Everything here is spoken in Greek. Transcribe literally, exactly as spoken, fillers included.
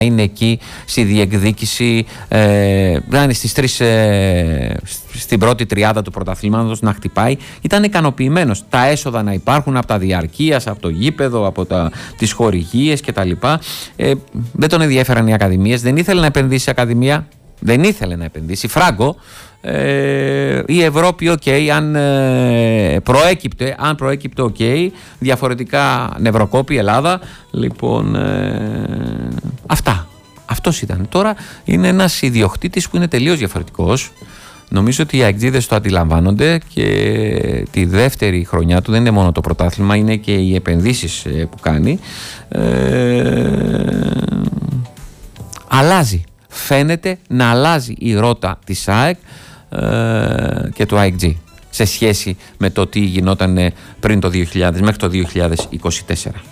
είναι εκεί στη διεκδίκηση, ε, να είναι στις τρεις, ε, στην πρώτη τριάδα του πρωταθλήματος, να χτυπάει. Ήταν ικανοποιημένος. Τα έσοδα να υπάρχουν από τα διαρκείας, από το γήπεδο, από τα, τις χορηγίες κτλ. Ε, δεν τον ενδιαφέραν οι ακαδημίες, δεν ήθελε να επενδύσει σε ακαδημία, δεν ήθελε να επενδύσει. Φράγκο. Ε, η Ευρώπη, οκ, okay, αν ε, προέκυπτε, αν προέκυπτε, οκ, okay, διαφορετικά νευροκόπη Ελλάδα, λοιπόν, ε, αυτά, αυτός ήταν. Τώρα είναι ένας ιδιοκτήτης που είναι τελείως διαφορετικός. Νομίζω ότι οι αεκτζίδες το αντιλαμβάνονται και τη δεύτερη χρονιά του δεν είναι μόνο το πρωτάθλημα, είναι και οι επενδύσεις που κάνει. ε, αλλάζει, φαίνεται να αλλάζει η ρότα της ΑΕΚ και του ΑΕΚΤΖ σε σχέση με το τι γινόταν πριν το δύο χιλιάδες μέχρι το δύο χιλιάδες είκοσι τέσσερα.